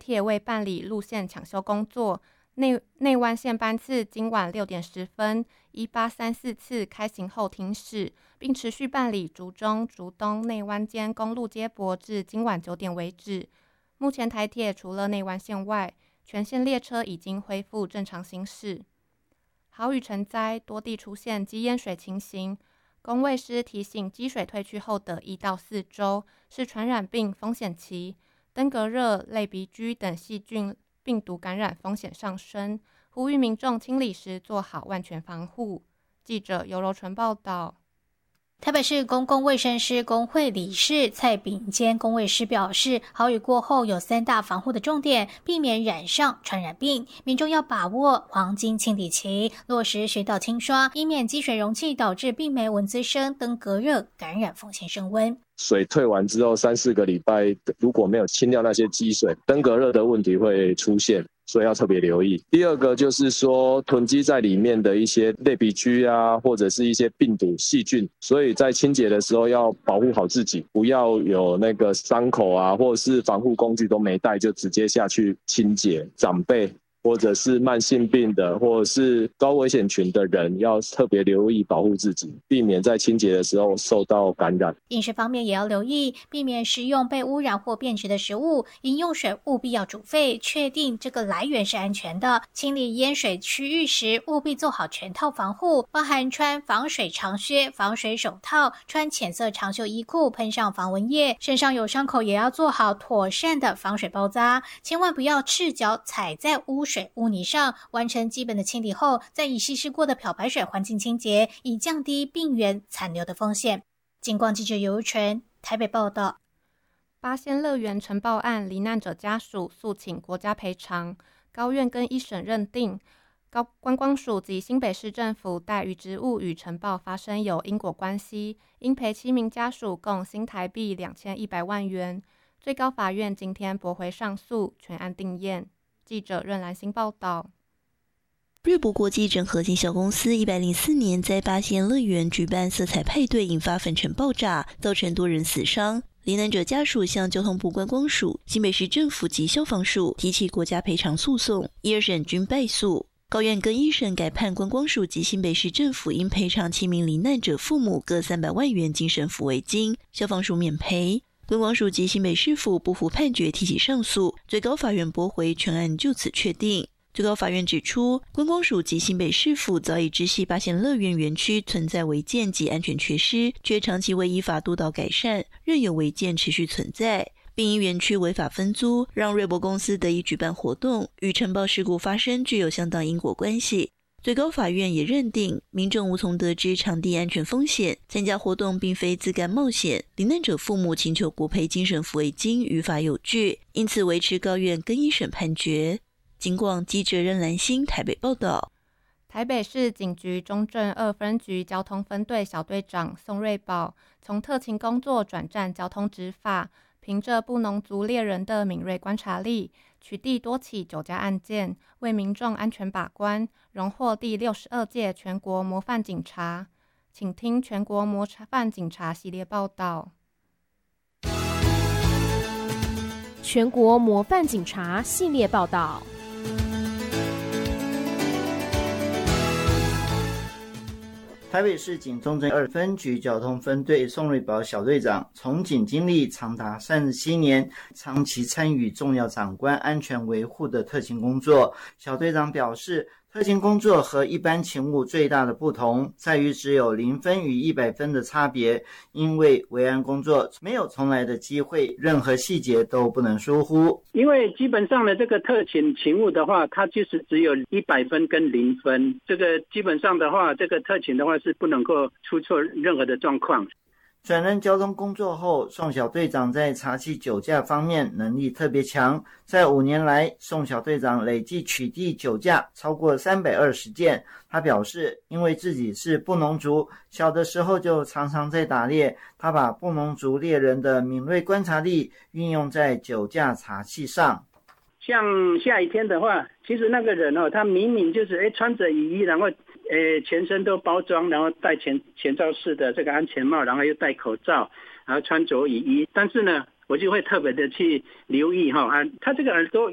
铁为办理路线抢修工作，内湾线班次今晚6点10分1834次开行后停驶，并持续办理竹中、竹东、内湾间公路接驳至今晚9点为止。目前台铁除了内湾线外，全线列车已经恢复正常行驶。豪雨成灾，多地出现积淹水情形。公卫师提醒，积水退去后的1到4周是传染病风险期，登革热、类鼻疽等细菌病毒感染风险上升，呼吁民众清理时做好万全防护。记者尤柔纯报道。 台北市公共卫生师工会理事蔡炳坚公卫师表示，豪雨过后有3大防护的重点，避免染上传染病，民众要把握黄金清理期，落实水岛清刷，以免积水容器导致病媒蚊滋生、登革热感染风险升温。 水退完之后3-4个礼拜，如果没有清掉那些积水，登革热的问题会出现，所以要特别留意。第二个就是说囤积在里面的一些类鼻疽啊，或者是一些病毒细菌，所以在清洁的时候要保护好自己，不要有那个伤口啊，或者是防护工具都没带就直接下去清洁。长辈或者是慢性病的，或者是高危险群的人，要特别留意保护自己，避免在清洁的时候受到感染。 饮食方面也要留意，避免食用被污染或变质的食物，饮用水务必要煮沸，确定这个来源是安全的。清理淹水区域时，务必做好全套防护，包含穿防水长靴、防水手套，穿浅色长袖衣裤，喷上防蚊液，身上有伤口也要做好妥善的防水包扎，千万不要赤脚踩在污水污泥上。完成基本的清理后，再以稀释过的漂白水环境清洁，以降低病原残留的风险。警广记者尤纯台北报道。 八仙乐园呈报案，罹难者家属诉请国家赔偿，高院跟一审认定观光署及新北市政府代于职务与呈报发生有因果关系，应赔7名家属共新台币2100万元。最高法院今天驳回上诉，全案定验。记者任兰心报道。 瑞博国际整合经销公司104年在八仙乐园举办色彩派对，引发粉尘爆炸，造成多人死伤。罹难者家属向交通部观光署、新北市政府及消防署提起国家赔偿诉讼，1、2审均败诉。高院跟1审改判观光署及新北市政府应赔偿7名罹难者父母各300万元精神抚慰金，消防署免赔。观光署及新北市府不服判决，提起上诉，最高法院驳回，全案就此确定。最高法院指出，观光署及新北市府早已知悉八仙乐园园区存在违建及安全缺失，却长期未依法督导改善，任由违建持续存在，并因园区违法分租，让瑞博公司得以举办活动，与尘爆事故发生具有相当因果关系。最高法院也认定，民众无从得知场地安全风险，参加活动并非自甘冒险，罹难者父母请求国赔精神抚慰金于法有据，因此维持高院跟1审判决。警广记者任兰心台北报道。 台北市警局中正2分局交通分队小队长宋瑞宝从特勤工作转战交通执法，凭着布农族猎人的敏锐观察力，取缔多起酒驾案件，为民众安全把关，荣获第62届全国模范警察。请听全国模范警察系列报道。 全国模范警察系列报道。 台北市警中正2分局交通分队宋瑞宝小队长，从警经历长达37年，长期参与重要长官安全维护的特勤工作。小队长表示，特勤工作和一般勤务最大的不同在于只有0分与100分的差别，因为维安工作没有重来的机会，任何细节都不能疏忽。 因为基本上的这个特勤勤务的话，它就是只有100分跟0分，这个基本上的话，这个特勤的话是不能够出错任何的状况。 转任交通工作后，宋小队长在查缉酒驾方面能力特别强。在5年来，宋小队长累计取缔酒驾超过320件。他表示，因为自己是布农族，小的时候就常常在打猎，他把布农族猎人的敏锐观察力运用在酒驾查缉上。 像下雨天的话，其实那个人他明明就是穿着雨衣，然后全身都包装，然后戴前罩式的这个安全帽，然后又戴口罩，然后穿着雨衣，但是呢，我就会特别的去留意他这个耳朵